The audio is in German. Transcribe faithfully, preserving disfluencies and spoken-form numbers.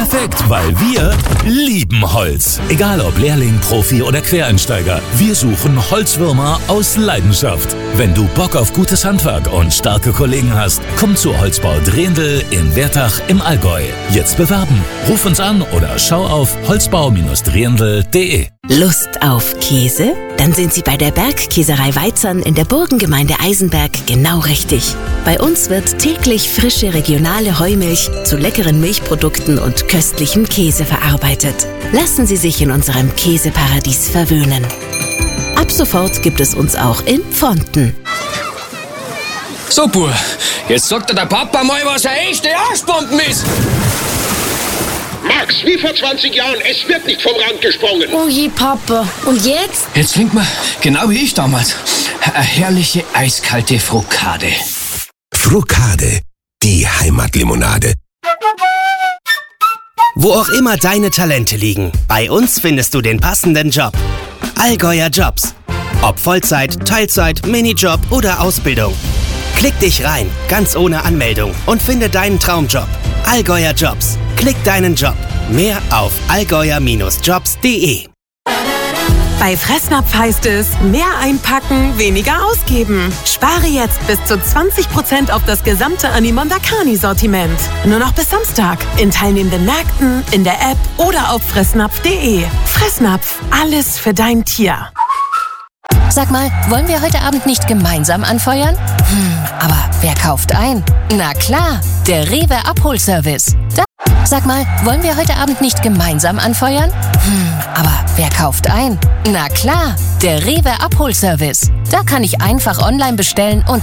Perfekt, weil wir lieben Holz. Egal ob Lehrling, Profi oder Quereinsteiger, wir suchen Holzwürmer aus Leidenschaft. Wenn du Bock auf gutes Handwerk und starke Kollegen hast, komm zu Holzbau Drehendl in Wertach im Allgäu. Jetzt bewerben. Ruf uns an oder schau auf holzbau drehendl punkt de. Lust auf Käse? Dann sind Sie bei der Bergkäserei Weizern in der Burgengemeinde Eisenberg genau richtig. Bei uns wird täglich frische regionale Heumilch zu leckeren Milchprodukten und köstlichem Käse verarbeitet. Lassen Sie sich in unserem Käseparadies verwöhnen. Ab sofort gibt es uns auch in Pfonten. So, Bur, jetzt sagt dir der Papa mal, was eine echte Arschbomben ist. Max, wie vor zwanzig Jahren, es wird nicht vom Rand gesprungen. Oh je, Papa. Und jetzt? Jetzt trinkt man, genau wie ich damals, eine herrliche eiskalte Frukade. Frukade, die Heimatlimonade. Wo auch immer deine Talente liegen, bei uns findest du den passenden Job. Allgäuer Jobs. Ob Vollzeit, Teilzeit, Minijob oder Ausbildung. Klick dich rein, ganz ohne Anmeldung und finde deinen Traumjob. Allgäuer Jobs. Klick deinen Job. Mehr auf allgäuer Jobs punkt de. Bei Fressnapf heißt es, mehr einpacken, weniger ausgeben. Spare jetzt bis zu zwanzig Prozent auf das gesamte Animon Dakani-Sortiment. Nur noch bis Samstag. In teilnehmenden Märkten, in der App oder auf fressnapf punkt de. Fressnapf, alles für dein Tier. Sag mal, wollen wir heute Abend nicht gemeinsam anfeuern? Hm, aber wer kauft ein? Na klar, der Rewe Abholservice. Da Sag mal, wollen wir heute Abend nicht gemeinsam anfeuern? Hm, aber wer kauft ein? Na klar, der Rewe Abholservice. Da kann ich einfach online bestellen und